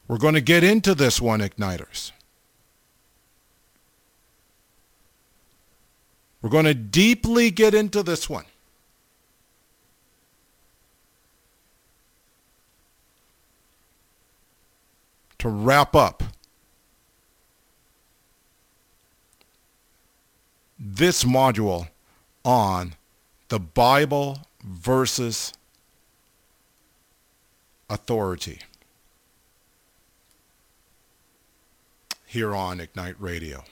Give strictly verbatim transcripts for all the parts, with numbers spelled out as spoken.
We're going to get into this one, Igniters. We're going to deeply get into this one. To wrap up this module on the Bible versus authority here on Ignite Radio.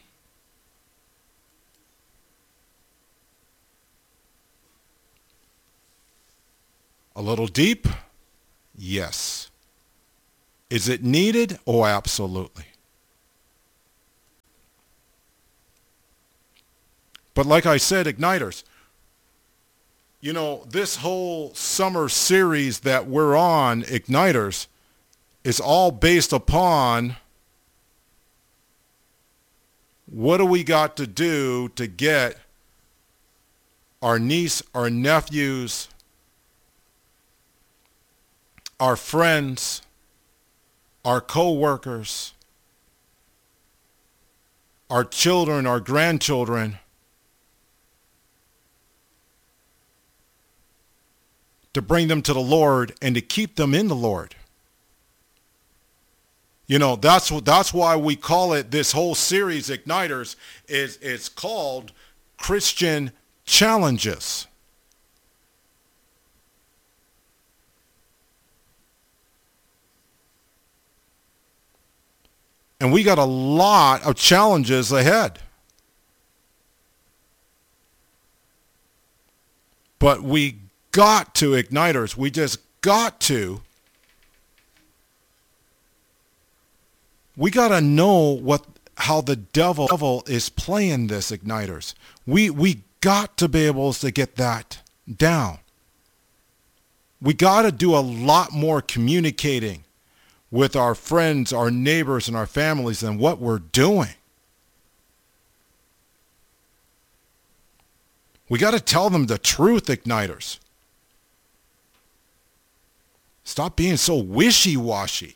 A little deep? Yes. Is it needed? Oh, absolutely. But like I said, Igniters, you know, this whole summer series that we're on, Igniters, is all based upon what do we got to do to get our niece, our nephews, our friends, our co-workers, our children, our grandchildren, to bring them to the Lord and to keep them in the Lord. You know, that's that's why we call it, this whole series, Igniters, is it's called Christian Challenges. And we got a lot of challenges ahead. But we got to, Igniters, we just got to, we got to know what how the devil, devil is playing this, Igniters. We, we got to be able to get that down. We got to do a lot more communicating with our friends, our neighbors, and our families than what we're doing. We got to tell them the truth, Igniters. Stop being so wishy-washy.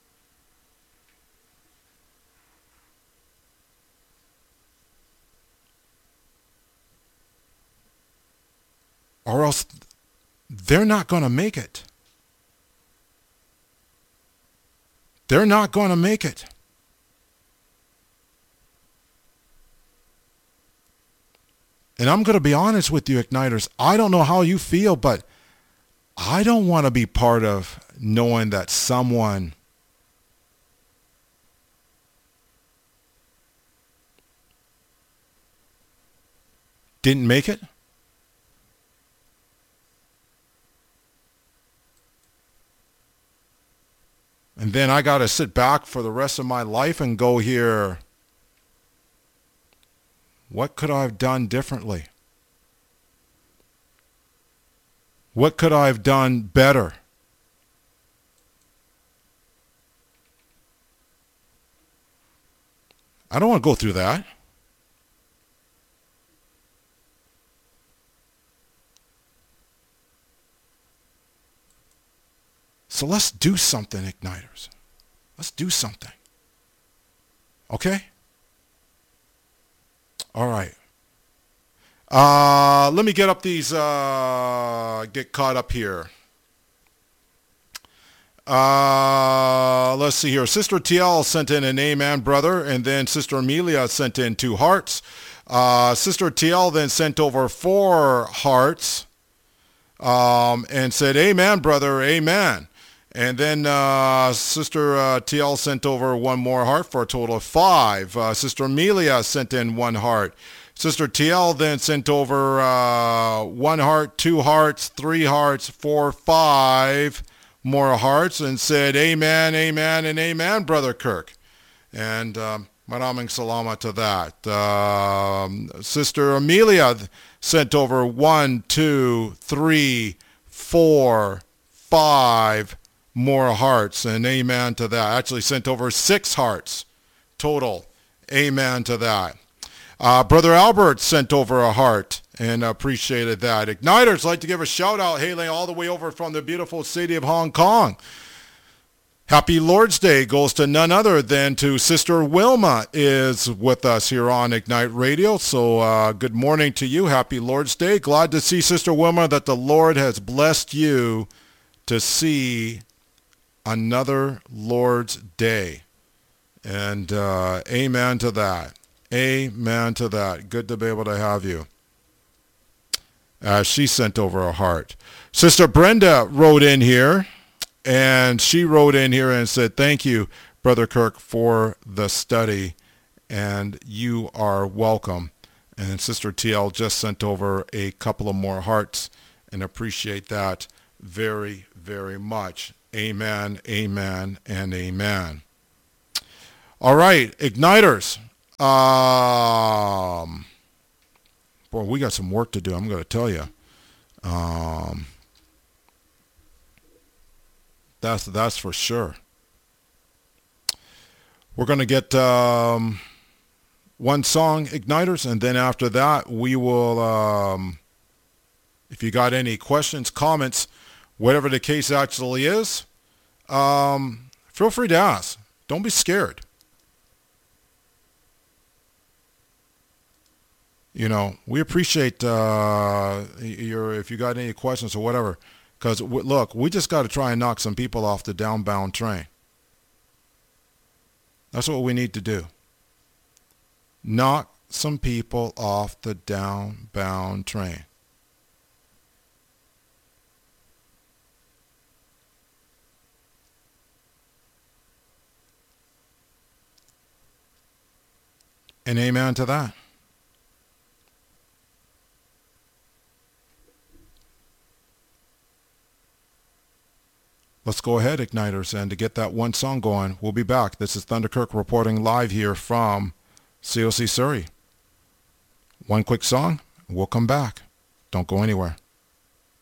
Or else they're not going to make it. They're not going to make it. And I'm going to be honest with you, Igniters. I don't know how you feel, but I don't want to be part of knowing that someone didn't make it. And then I got to sit back for the rest of my life and go here, what could I have done differently? What could I have done better? I don't want to go through that. So let's do something, Igniters. Let's do something. Okay? All right. Uh, let me get up these, uh, get caught up here. Uh, let's see here. Sister T L sent in an amen, brother, and then Sister Amelia sent in two hearts. Uh, Sister T L then sent over four hearts um, and said, amen, brother, amen. And then uh, Sister uh, T L sent over one more heart for a total of five. Uh, Sister Amelia sent in one heart. Sister T L then sent over uh, one heart, two hearts, three hearts, four, five more hearts, and said, amen, amen, and amen, Brother Kirk. And um, maraming salamat to that. Um, Sister Amelia sent over one, two, three, four, five more hearts, and amen to that. Actually sent over six hearts total. Amen to that. Uh, Brother Albert sent over a heart and appreciated that. Igniters, like to give a shout out, hailing all the way over from the beautiful city of Hong Kong. Happy Lord's Day goes to none other than to Sister Wilma is with us here on Ignite Radio. So uh, good morning to you. Happy Lord's Day. Glad to see, Sister Wilma, that the Lord has blessed you to see another Lord's Day. And uh, amen to that. Amen to that. Good to be able to have you. Uh, she sent over a heart. Sister Brenda wrote in here. And she wrote in here and said, thank you, Brother Kirk, for the study, and you are welcome. And Sister T L just sent over a couple of more hearts, and appreciate that very, very much. Amen, amen, and amen. All right, Igniters. Um, boy, we got some work to do, I'm going to tell you. Um... That's that's for sure. We're going to get um, one song, Igniters, and then after that, we will, um, if you got any questions, comments, whatever the case actually is, um, feel free to ask. Don't be scared. You know, we appreciate uh, your, if you got any questions or whatever. Because, look, we just got to try and knock some people off the downbound train. That's what we need to do. Knock some people off the downbound train. And amen to that. Let's go ahead, Igniters, and to get that one song going, we'll be back. This is Thunder Kirk reporting live here from C O C Surrey. One quick song, we'll come back. Don't go anywhere.